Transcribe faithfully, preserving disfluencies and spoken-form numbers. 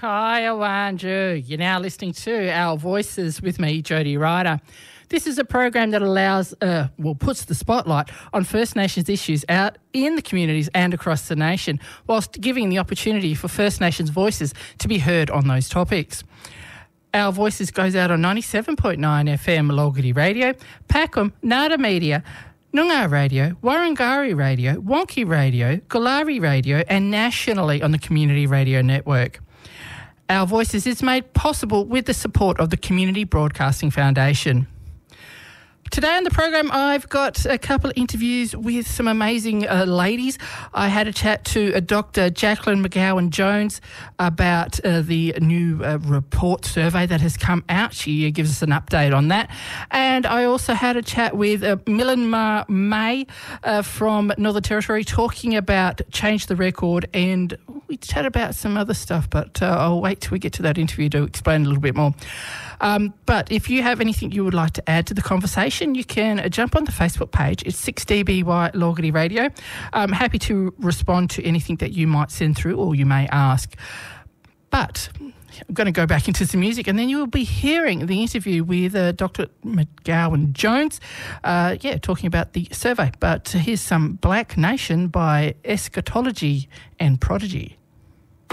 Hiya, Andrew. You're now listening to Our Voices with me, Jody Ryder. This is a program that allows, uh, well, puts the spotlight on First Nations issues out in the communities and across the nation, whilst giving the opportunity for First Nations voices to be heard on those topics. Our Voices goes out on ninety-seven point nine F M Logity Radio, Packham, Nada Media, Noongar Radio, Warrangari Radio, Wonky Radio, Galari Radio, and nationally on the Community Radio Network. Our Voices is made possible with the support of the Community Broadcasting Foundation. Today on the program, I've got a couple of interviews with some amazing uh, ladies. I had a chat to uh, Doctor Jacqueline McGowan-Jones about uh, the new uh, report survey that has come out. She uh, gives us an update on that. And I also had a chat with uh, Milanmar May uh, from Northern Territory talking about Change the Record, and we chat about some other stuff, but uh, I'll wait till we get to that interview to explain a little bit more. Um, but if you have anything you would like to add to the conversation, you can uh, jump on the Facebook page. It's six D B Y Logity Radio. I'm happy to respond to anything that you might send through or you may ask. But I'm going to go back into some music, and then you will be hearing the interview with uh, Doctor McGowan-Jones, uh, yeah, talking about the survey. But here's some Black Nation by Eschatology and Prodigy.